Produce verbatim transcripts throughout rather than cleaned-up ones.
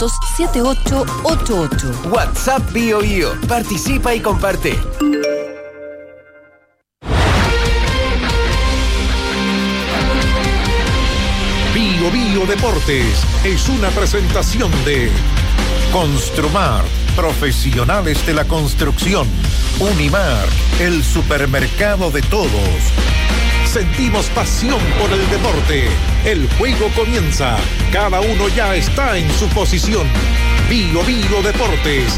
ochocientos, setenta y ocho ochenta y ocho. WhatsApp Bio Bio. Participa y comparte. Bio Bio Deportes es una presentación de Construmar, profesionales de la construcción. Unimar, el supermercado de todos. Sentimos pasión por el deporte. El juego comienza. Cada uno ya está en su posición. Bio Bio Deportes.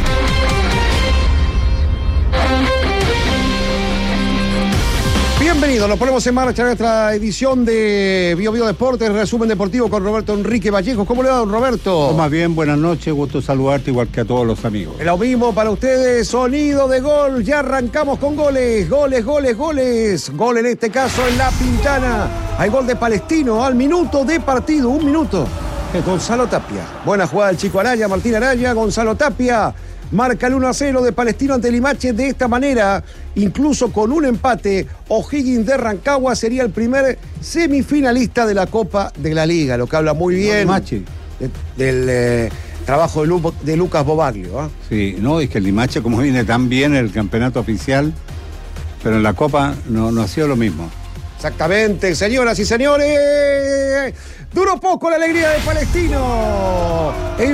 Bienvenidos, nos ponemos en marcha en nuestra edición de Bio Bio Deportes, resumen deportivo con Roberto Enrique Vallejos. ¿Cómo le va, don Roberto? Más bien, buenas noches, gusto saludarte igual que a todos los amigos. Lo mismo para ustedes, sonido de gol, ya arrancamos con goles, goles, goles, goles. Gol en este caso en La Pintana. Hay gol de Palestino al minuto de partido, un minuto. Gonzalo Tapia. Buena jugada del chico Araya, Martín Araya, Gonzalo Tapia. Marca el uno a cero de Palestino ante Limache de esta manera, incluso con un empate. O'Higgins de Rancagua sería el primer semifinalista de la Copa de la Liga, lo que habla muy bien no, de, del eh, trabajo de, Lu, de Lucas Bobaglio. ¿eh? Sí, no, es que el Limache como viene tan bien en el campeonato oficial, pero en la Copa no, no ha sido lo mismo. Exactamente, señoras y señores. Duró poco la alegría de Palestino.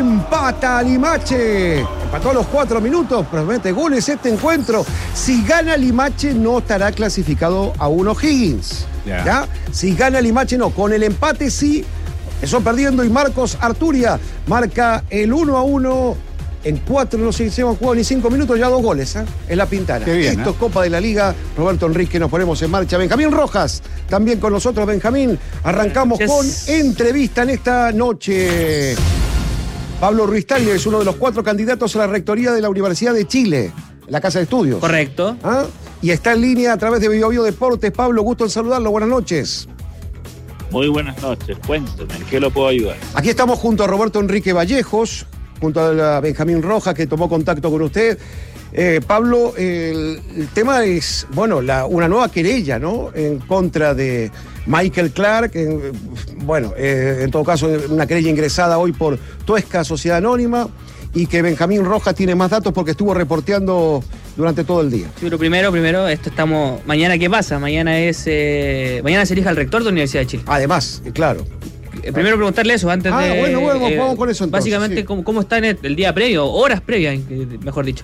Empata Limache. Empató a los cuatro minutos. Promete goles este encuentro. Si gana Limache, no estará clasificado a uno O'Higgins. Yeah. ¿Ya? Si gana Limache, no. Con el empate, sí. Empezó perdiendo y Marcos Arturia marca el uno a uno. En cuatro, no sé si hemos jugado ni cinco minutos, ya dos goles, ¿eh? En La Pintana. Qué bien, Esto ¿eh? es Copa de la Liga. Roberto Enrique, nos ponemos en marcha. Benjamín Rojas, también con nosotros, Benjamín. Arrancamos yes. con entrevista en esta noche. Pablo Ruiz Tagle es uno de los cuatro candidatos a la rectoría de la Universidad de Chile, la Casa de Estudios. Correcto. ¿Ah? Y está en línea a través de Bio Bio Deportes. Pablo, gusto en saludarlo. Buenas noches. Muy buenas noches. Cuénteme, ¿en qué lo puedo ayudar? Aquí estamos junto a Roberto Enrique Vallejos, junto a Benjamín Rojas, que tomó contacto con usted. Eh, Pablo, el, el tema es, bueno, la, una nueva querella, ¿no?, en contra de Michael Clark. En, bueno, eh, en todo caso, una querella ingresada hoy por Tuesca Sociedad Anónima, y que Benjamín Rojas tiene más datos porque estuvo reporteando durante todo el día. Sí, pero primero, primero, esto estamos... Mañana, ¿qué pasa? Mañana es... Eh, mañana se elige al rector de la Universidad de Chile. Además, claro. Primero preguntarle eso antes ah, de... Ah, bueno, bueno, eh, vamos con eso entonces. Básicamente, sí. ¿cómo, ¿cómo está en el, el día previo? Horas previas, mejor dicho.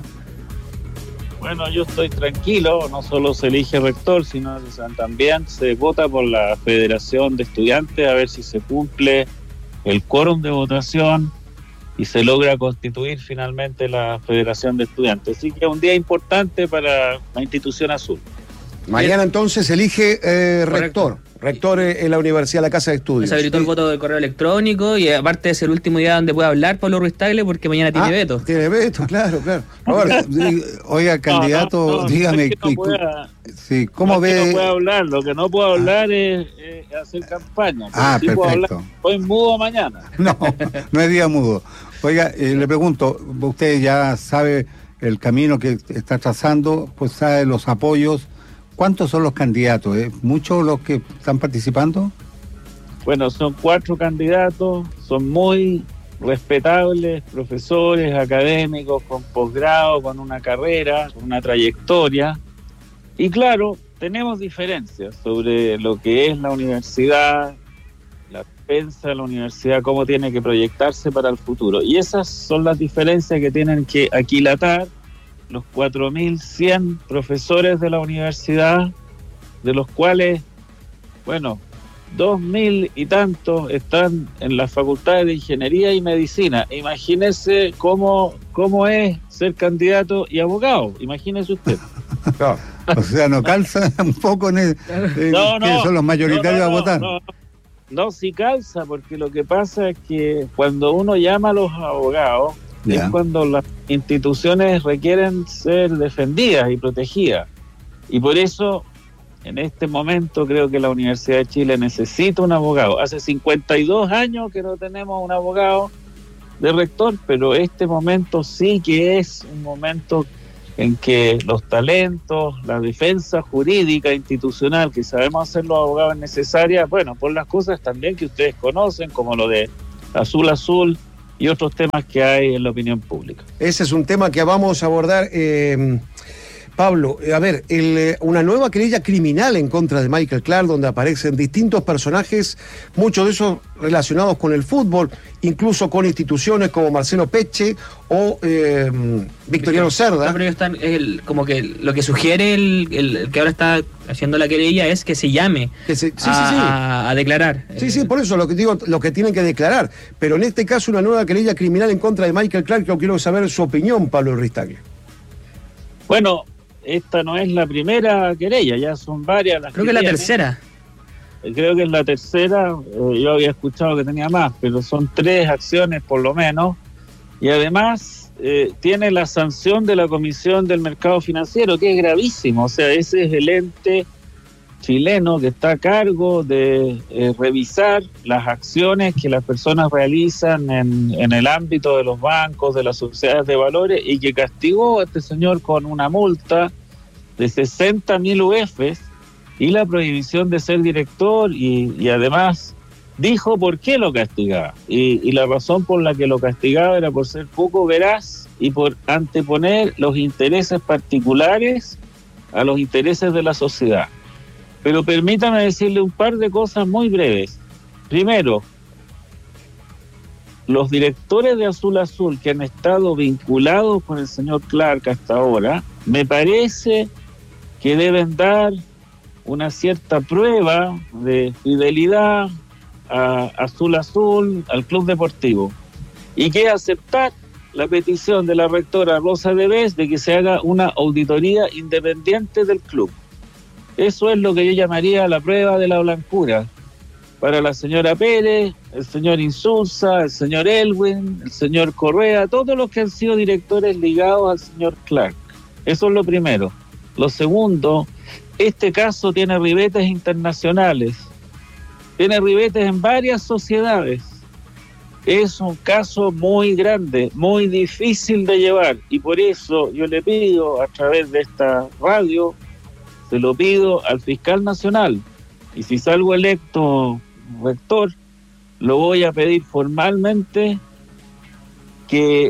Bueno, yo estoy tranquilo, no solo se elige rector, sino también se vota por la Federación de Estudiantes a ver si se cumple el quórum de votación y se logra constituir finalmente la Federación de Estudiantes. Así que es un día importante para la institución azul. Mañana entonces se elige eh, rector. Rector en la Universidad de la Casa de Estudios. Se habilitó el voto del correo electrónico y aparte es el último día donde puede hablar Pablo Ruiz Tagle porque mañana tiene ah, veto. Tiene veto, claro, claro. Ahora, oiga, candidato, no, no, no, dígame, no es que no pueda, sí, ¿cómo no ve? Es que no puedo hablar, lo que no puedo hablar ah. es, es hacer campaña. Ah, sí perfecto. Hoy mudo mañana. No, no es día mudo. Oiga, eh, le pregunto, usted ya sabe el camino que está trazando, pues sabe los apoyos. ¿Cuántos son los candidatos? ¿Eh? ¿Muchos los que están participando? Bueno, son cuatro candidatos, son muy respetables, profesores, académicos, con posgrado, con una carrera, con una trayectoria. Y claro, tenemos diferencias sobre lo que es la universidad, la defensa de la universidad, cómo tiene que proyectarse para el futuro. Y esas son las diferencias que tienen que aquilatar los cuatro mil cien profesores de la universidad, de los cuales, bueno, dos mil y tantos están en las facultades de Ingeniería y Medicina. Imagínese cómo, cómo es ser candidato y abogado, imagínese usted. No, o sea, no calza un poco en el, eh, no, no, que son los mayoritarios no, no, a votar. No, no, no, sí calza, porque lo que pasa es que cuando uno llama a los abogados, yeah. es cuando las instituciones requieren ser defendidas y protegidas. Y por eso, en este momento, creo que la Universidad de Chile necesita un abogado. Hace cincuenta y dos años que no tenemos un abogado de rector, pero este momento sí que es un momento en que los talentos, la defensa jurídica institucional que sabemos hacer los abogados es necesaria, bueno, por las cosas también que ustedes conocen, como lo de Azul Azul, y otros temas que hay en la opinión pública. Ese es un tema que vamos a abordar, eh, Pablo. A ver, el, una nueva querella criminal en contra de Michael Clark, donde aparecen distintos personajes, muchos de esos relacionados con el fútbol, incluso con instituciones como Marcelo Peche o eh, Victoriano Cerda. No, pero están, el, como que lo que sugiere el, el, el que ahora está haciendo la querella es que se llame que se, sí, a, sí, sí. A, a declarar. Sí, sí, por eso lo que digo, lo que tienen que declarar. Pero en este caso una nueva querella criminal en contra de Michael Clark, yo quiero saber su opinión, Pablo Ristaglia. Bueno, esta no es la primera querella, ya son varias las Creo que que es la tiene. tercera. Creo que es la tercera, eh, yo había escuchado que tenía más, pero son tres acciones por lo menos, y además eh, tiene la sanción de la Comisión del Mercado Financiero, que es gravísimo. O sea, ese es el ente chileno que está a cargo de eh, revisar las acciones que las personas realizan en, en el ámbito de los bancos, de las sociedades de valores, y que castigó a este señor con una multa de sesenta mil U Fs y la prohibición de ser director, y, y además dijo por qué lo castigaba. Y, y la razón por la que lo castigaba era por ser poco veraz y por anteponer los intereses particulares a los intereses de la sociedad. Pero permítame decirle un par de cosas muy breves. Primero, los directores de Azul Azul que han estado vinculados con el señor Clark hasta ahora, me parece que deben dar una cierta prueba de fidelidad a Azul Azul, al club deportivo, y que aceptar la petición de la rectora Rosa Debes de que se haga una auditoría independiente del club. Eso es lo que yo llamaría la prueba de la blancura para la señora Pérez, el señor Insulza, el señor Elwin, el señor Correa, todos los que han sido directores ligados al señor Clark. Eso es lo primero. Lo segundo, este caso tiene ribetes internacionales, tiene ribetes en varias sociedades. Es un caso muy grande, muy difícil de llevar, y por eso yo le pido a través de esta radio, se lo pido al fiscal nacional, y si salgo electo rector, lo voy a pedir formalmente que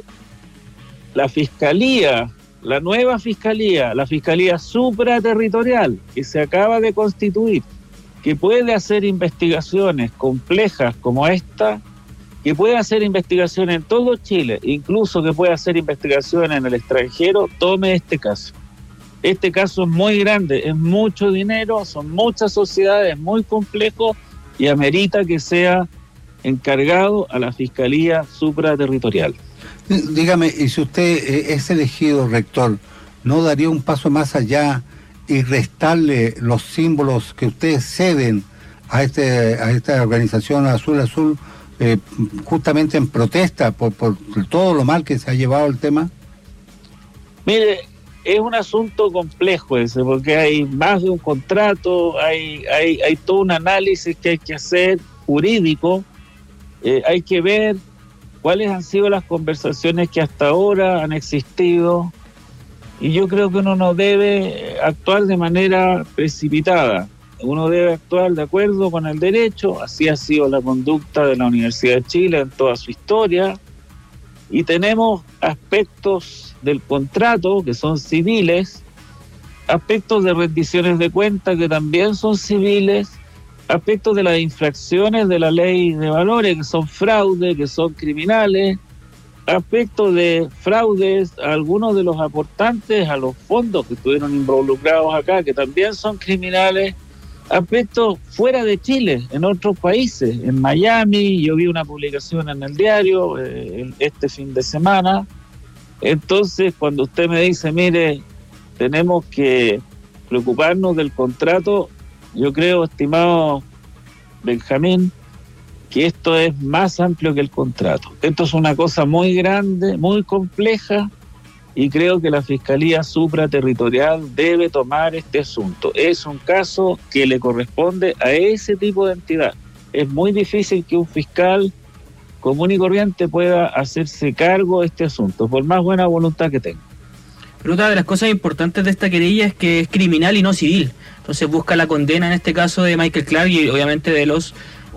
la fiscalía, la nueva fiscalía, la fiscalía supraterritorial que se acaba de constituir, que puede hacer investigaciones complejas como esta, que puede hacer investigación en todo Chile, incluso que puede hacer investigación en el extranjero, tome este caso. Este caso es muy grande, es mucho dinero, son muchas sociedades, es muy complejo y amerita que sea encargado a la Fiscalía Supraterritorial. Dígame, y si usted es elegido rector, ¿no daría un paso más allá y restarle los símbolos que ustedes ceden a este a esta organización Azul Azul, eh, justamente en protesta por, por todo lo mal que se ha llevado el tema? Mire, es un asunto complejo ese, porque hay más de un contrato, hay, hay, hay todo un análisis que hay que hacer jurídico, eh, hay que ver cuáles han sido las conversaciones que hasta ahora han existido, y yo creo que uno no debe actuar de manera precipitada, uno debe actuar de acuerdo con el derecho. Así ha sido la conducta de la Universidad de Chile en toda su historia, y tenemos aspectos del contrato que son civiles, aspectos de rendiciones de cuentas que también son civiles, aspectos de las infracciones de la ley de valores que son fraude, que son criminales, aspectos de fraudes a algunos de los aportantes a los fondos que estuvieron involucrados acá, que también son criminales, aspectos fuera de Chile, en otros países, en Miami. Yo vi una publicación en el diario eh, este fin de semana. Entonces, cuando usted me dice, mire, tenemos que preocuparnos del contrato, yo creo, estimado Benjamín, que esto es más amplio que el contrato. Esto es una cosa muy grande, muy compleja, y creo que la Fiscalía Supraterritorial debe tomar este asunto. Es un caso que le corresponde a ese tipo de entidad. Es muy difícil que un fiscal común y corriente pueda hacerse cargo de este asunto, por más buena voluntad que tenga. Pero otra de las cosas importantes de esta querella es que es criminal y no civil. Entonces busca la condena en este caso de Michael Clark y obviamente de los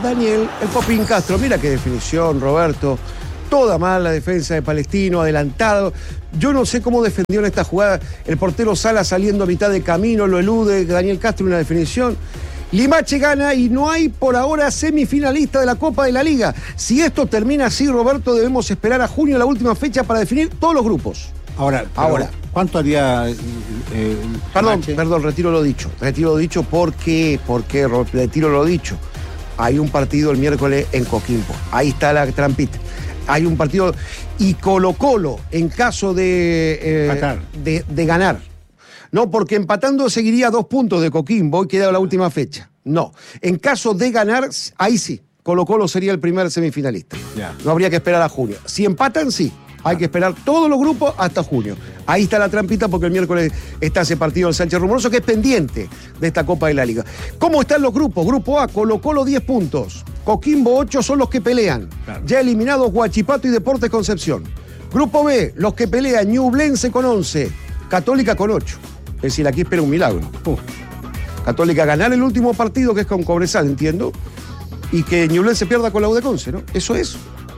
Daniel, el Popín Castro. Mira qué definición, Roberto. Toda mal la defensa de Palestino, adelantado. Yo no sé cómo defendió en esta jugada. El portero Sala saliendo a mitad de camino, lo elude Daniel Castro, una definición. Limache gana y no hay por ahora semifinalista de la Copa de la Liga. Si esto termina así, Roberto, debemos esperar a junio, la última fecha, para definir todos los grupos. Ahora, ahora. ¿Cuánto haría? Eh, perdón, Limache? perdón, retiro lo dicho. Retiro lo dicho porque, porque retiro lo dicho. Hay un partido el miércoles en Coquimbo. Ahí está la trampita. Hay un partido y Colo-Colo en caso de, eh, de, de ganar. No, porque empatando seguiría dos puntos de Coquimbo y queda la última fecha. No, en caso de ganar, ahí sí, Colo-Colo sería el primer semifinalista. Ya. No habría que esperar a junio. Si empatan, sí. Hay que esperar todos los grupos hasta junio. Ahí está la trampita porque el miércoles está ese partido en Sánchez Rumoroso que es pendiente de esta Copa de la Liga. ¿Cómo están los grupos? Grupo A, Colo-Colo diez puntos. Coquimbo ocho son los que pelean. Claro. Ya eliminados Huachipato y Deportes Concepción. Grupo B, los que pelean Ñublense con once, Católica con ocho. Es decir, aquí espera un milagro. Uh. Católica ganar el último partido que es con Cobresal, entiendo, y que Ñublense pierda con la U de Conce, ¿no? Eso es.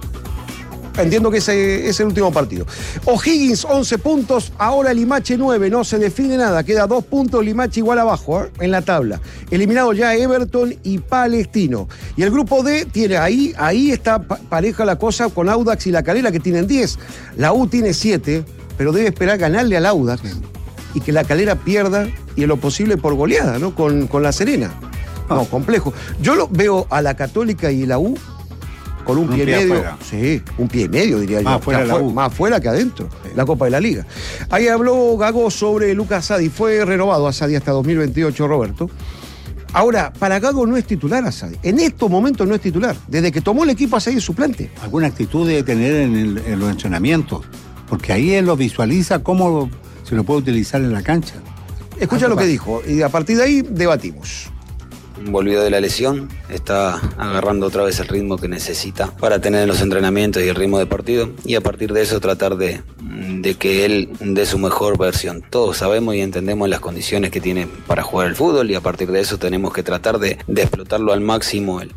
Entiendo que ese es el último partido. O'Higgins, once puntos. Ahora Limache, nueve. No se define nada. Queda dos puntos. Limache igual abajo, ¿eh? En la tabla. Eliminado ya Everton y Palestino. Y el grupo D tiene ahí, ahí está pareja la cosa con Audax y La Calera, que tienen diez. La U tiene siete, pero debe esperar ganarle al Audax y que La Calera pierda, y en lo posible por goleada, ¿no? Con, con La Serena. No, ah. complejo. Yo lo veo a la Católica y la U con un, un pie, pie medio. Afuera. Sí, un pie y medio, diría más yo. Afuera la U. Más afuera que adentro, sí. La Copa de la Liga. Ahí habló Gago sobre Lucas Asadi. Fue renovado Asadi hasta dos mil veintiocho, Roberto. Ahora, para Gago no es titular Asadi. En estos momentos no es titular. Desde que tomó el equipo Asadi es suplente. Alguna actitud debe tener en, el, en los entrenamientos, porque ahí él lo visualiza cómo se lo puede utilizar en la cancha. Escucha lo que dijo y a partir de ahí debatimos. Volvió de la lesión, está agarrando otra vez el ritmo que necesita para tener los entrenamientos y el ritmo de partido, y a partir de eso tratar de, de que él dé su mejor versión. Todos sabemos y entendemos las condiciones que tiene para jugar el fútbol, y a partir de eso tenemos que tratar de, de explotarlo al máximo él.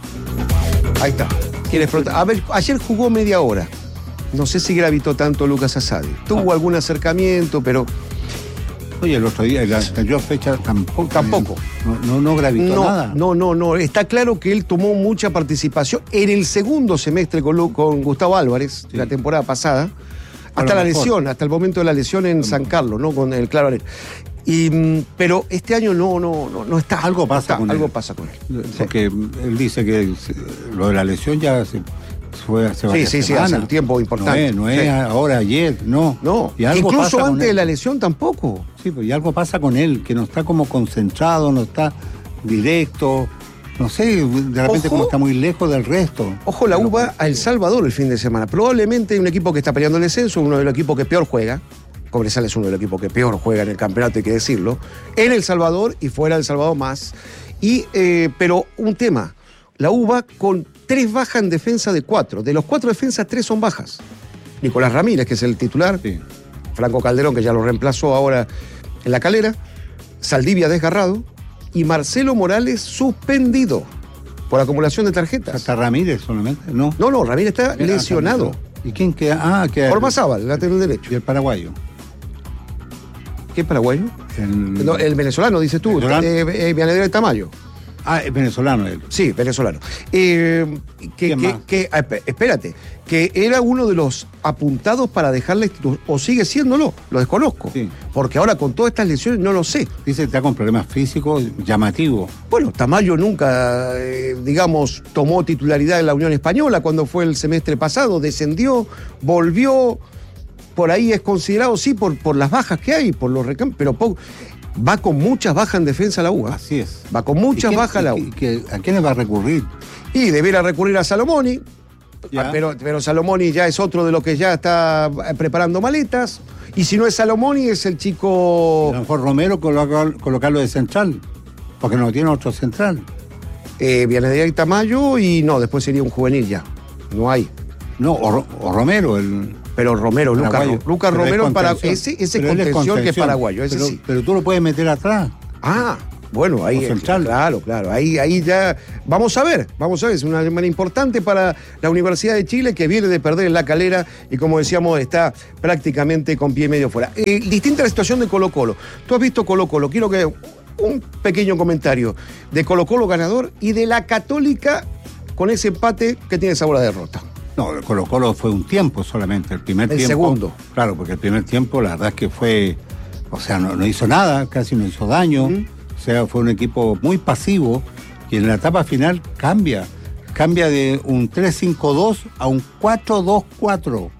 Ahí está, quiere explotar. A ver, ayer jugó media hora. No sé si gravitó tanto Lucas Asadi. Tuvo algún acercamiento, pero... Oye, el otro día, la anterior fecha tampoco. Tampoco. No, no, no gravitó no, nada. No, no, no. Está claro que él tomó mucha participación en el segundo semestre con, con Gustavo Álvarez, sí. La temporada pasada, hasta la mejor. lesión, hasta el momento de la lesión en San Carlos, ¿no? Con el Claro. Y, pero este año no, no, no, no está. Algo pasa está, con algo él. pasa con él. Porque sí. Él dice que lo de la lesión ya se. Fue hace sí, sí, sí, hace un tiempo importante. No es, no es sí. ahora, ayer, no. No, y algo incluso pasa antes de la lesión tampoco. Sí, pues y algo pasa con él, que no está como concentrado, no está directo, no sé, de repente ojo, como está muy lejos del resto. Ojo, la U va a El Salvador el fin de semana. Probablemente un equipo que está peleando el descenso, uno de los equipos que peor juega. Cobresal es uno de los equipos que peor juega en el campeonato, hay que decirlo. En El Salvador y fuera del Salvador más. Y, eh, pero un tema, la U va con tres bajas en defensa de cuatro. De los cuatro defensas, tres son bajas. Nicolás Ramírez, que es el titular. Sí. Franco Calderón, que ya lo reemplazó ahora en La Calera. Saldivia desgarrado. Y Marcelo Morales suspendido por acumulación de tarjetas. ¿Hasta Ramírez solamente? No. No, no, Ramírez está Mira, lesionado. ¿Y quién queda? Ah, queda. Ormazábal, lateral derecho. ¿Y el paraguayo? ¿Qué paraguayo? El, no, el venezolano, dices tú. Eh, eh, Vianedra de Tamayo. Ah, es venezolano él. Sí, venezolano. Eh, que, que, que, espérate, que era uno de los apuntados para dejar la institución, o sigue siéndolo, lo desconozco. Sí. Porque ahora con todas estas lesiones no lo sé. Dice que está con problemas físicos llamativos. Bueno, Tamayo nunca, eh, digamos, tomó titularidad en la Unión Española cuando fue el semestre pasado, descendió, volvió, por ahí es considerado, sí, por, por las bajas que hay, por los recambios, pero poco. Va con muchas bajas en defensa la U. ¿eh? Así es. Va con muchas bajas la U. ¿Y que, a quién le va a recurrir? Y debiera recurrir a Salomoni, pero, pero Salomoni ya es otro de los que ya está preparando maletas. Y si no es Salomoni, es el chico... A lo mejor Romero colocar, colocarlo de central, porque no tiene otro central. Eh, Vianedra y Tamayo, y no, después sería un juvenil ya. No hay. No, o, o Romero, el... Pero Romero, Lucas, Lucas Romero, para, ese, ese es contención, contención que es paraguayo, ese pero, sí. Pero tú lo puedes meter atrás. Ah, Bueno, ahí central. Claro, claro. Ahí, ahí ya. Vamos a ver, vamos a ver. Es una semana importante para la Universidad de Chile, que viene de perder en La Calera y, como decíamos, está prácticamente con pie y medio fuera. Eh, distinta la situación de Colo-Colo. Tú has visto Colo-Colo. Quiero que un pequeño comentario de Colo-Colo ganador y de la Católica con ese empate que tiene sabor a derrota. No, el Colo-Colo fue un tiempo solamente. El primer el tiempo. El segundo. Claro, porque el primer tiempo, la verdad es que fue. O sea, no, no hizo nada, casi no hizo daño. Mm. O sea, fue un equipo muy pasivo y en la etapa final cambia. Cambia de un tres cinco dos a un cuatro dos cuatro.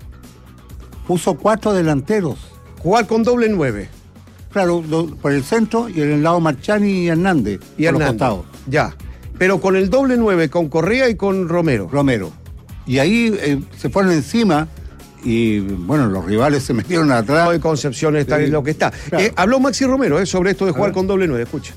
Puso cuatro delanteros. Jugar con doble nueve. Claro, do, por el centro y en el lado Marchani y Hernández. Y por Hernández. los costados. Ya. Pero con el doble nueve, con Correa y con Romero. Romero. Y ahí eh, se fueron encima. Y bueno, los rivales se metieron atrás. Hoy Concepción está en lo que está. Claro. Eh, habló Maxi Romero eh, sobre esto de jugar con doble nueve, escucha.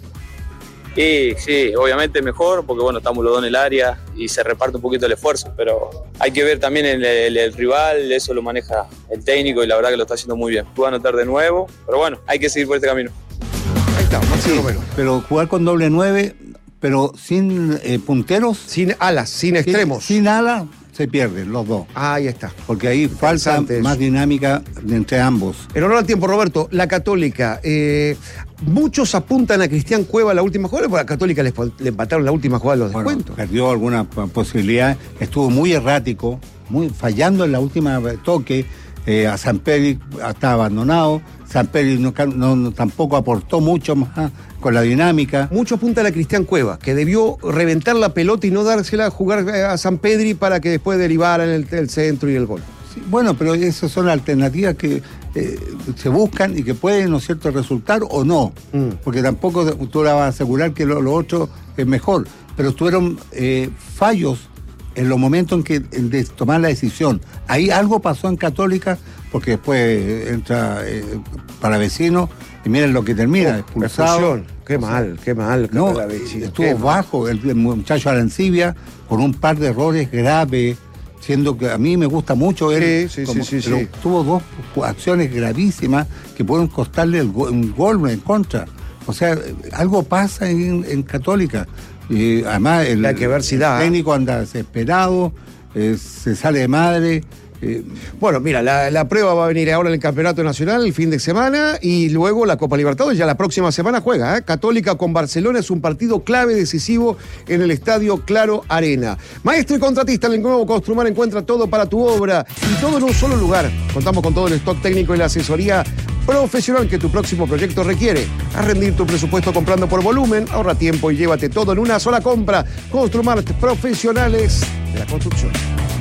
Sí, sí, obviamente mejor, porque bueno, estamos los dos en el área y se reparte un poquito el esfuerzo, pero hay que ver también el, el, el rival, eso lo maneja el técnico y la verdad que lo está haciendo muy bien. Pudo anotar de nuevo, pero bueno, hay que seguir por este camino. Ahí está, Maxi sí, Romero. Pero jugar con doble nueve, pero sin eh, punteros. Sin alas, sin extremos. Sin, sin alas. Se pierden los dos. Ah, ahí está. Porque ahí falta más dinámica entre ambos. En honor al tiempo, Roberto, la Católica. Eh, muchos apuntan a Cristian Cueva la última jugada, porque a la Católica les, le empataron la última jugada de los bueno, descuentos. Perdió alguna posibilidad, estuvo muy errático, muy fallando en la última toque. Eh, a Samperi está abandonado. Samperi no, no, tampoco aportó mucho más con la dinámica. Mucho apunta a Cristian Cueva, que debió reventar la pelota y no dársela a jugar a Sampedri para que después derivara en el, el centro y el gol. Sí, bueno, pero esas son alternativas que eh, se buscan y que pueden, ¿no es cierto?, resultar o no. Mm. Porque tampoco tú la vas a asegurar que lo, lo otro es mejor. Pero tuvieron eh, fallos en los momentos en que en de tomar la decisión. Ahí algo pasó en Católica, porque después entra eh, para vecino y miren lo que termina, oh, expulsado. Expulsión. Qué mal, qué mal. No, estuvo bajo el, el muchacho Arancibia con un par de errores graves, siendo que a mí me gusta mucho él. Sí, sí, como, sí, sí, pero sí. tuvo dos acciones gravísimas que pueden costarle el go, un gol en contra. O sea, algo pasa en, en Católica. Y además el, Hay que ver si da, el técnico anda desesperado, eh, se sale de madre. Eh, bueno, mira, la, la prueba va a venir ahora en el Campeonato Nacional el fin de semana y luego la Copa Libertadores, ya la próxima semana juega. ¿eh? Católica con Barcelona es un partido clave, decisivo en el Estadio Claro Arena. Maestro y contratista en el nuevo Construmar encuentra todo para tu obra y todo en un solo lugar. Contamos con todo el stock técnico y la asesoría profesional que tu próximo proyecto requiere. A rendir tu presupuesto comprando por volumen, ahorra tiempo y llévate todo en una sola compra. Construmar, profesionales de la construcción.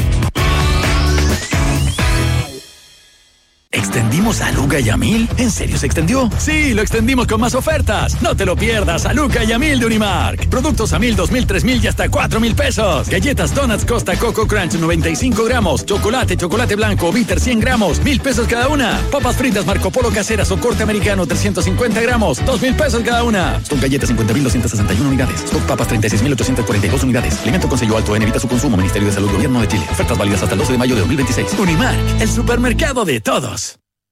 ¿Extendimos a Luca y a Mil? ¿En serio se extendió? Sí, lo extendimos con más ofertas. No te lo pierdas, a Luca y a Mil de Unimark. Productos a mil, dos mil, tres mil y hasta cuatro mil pesos. Galletas Donuts Costa Coco Crunch noventa y cinco gramos. Chocolate, chocolate blanco, bitter cien gramos. Mil pesos cada una. Papas fritas Marco Polo caseras o corte americano trescientos cincuenta gramos. Dos mil pesos cada una. Stock galletas cincuenta mil doscientos sesenta y una unidades. Stock papas treinta y seis mil ochocientos cuarenta y dos unidades. Alimento con sello alto en evita su consumo. Ministerio de Salud Gobierno de Chile. Ofertas válidas hasta el doce de mayo de dos mil veintiséis. Unimark, el supermercado de todos.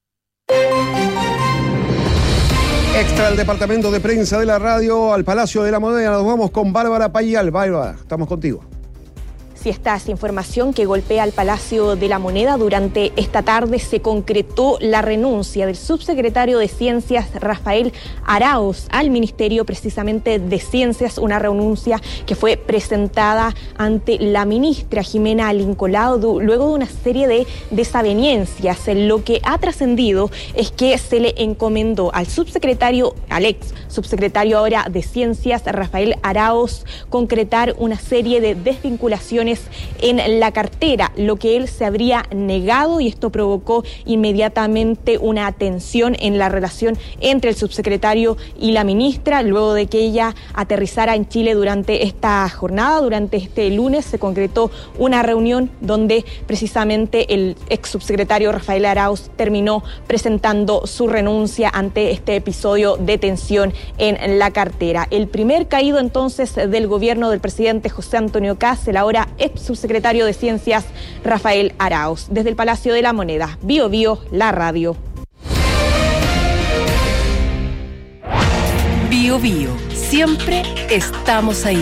Extra el departamento de prensa de la radio al Palacio de la Moneda. Nos vamos con Bárbara Payal. Bárbara, estamos contigo. Si esta es información que golpea al Palacio de la Moneda, durante esta tarde se concretó la renuncia del subsecretario de Ciencias, Rafael Arauz, al Ministerio precisamente de Ciencias, una renuncia que fue presentada ante la ministra Jimena Lincolado luego de una serie de desavenencias. Lo que ha trascendido es que se le encomendó al subsecretario, al ex subsecretario ahora de Ciencias, Rafael Arauz, concretar una serie de desvinculaciones en la cartera, lo que él se habría negado, y esto provocó inmediatamente una tensión en la relación entre el subsecretario y la ministra. Luego de que ella aterrizara en Chile durante esta jornada, durante este lunes, se concretó una reunión donde precisamente el ex subsecretario Rafael Arauz terminó presentando su renuncia ante este episodio de tensión en la cartera. El primer caído entonces del gobierno del presidente José Antonio Kast, el ahora ex subsecretario de Ciencias Rafael Arauz. Desde el Palacio de la Moneda, Bio Bio, la radio. Bio Bio, Siempre estamos ahí.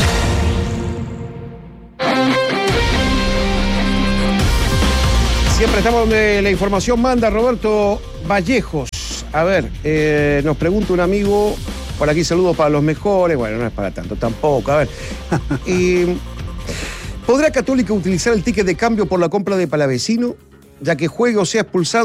Siempre estamos donde la información manda. Roberto Vallejos. A ver, eh, nos pregunta un amigo, por aquí saludos para los mejores. Bueno, no es para tanto tampoco. A ver, eh, ¿podrá Católica utilizar el ticket de cambio por la compra de Palavecino, ya que juegue o sea expulsado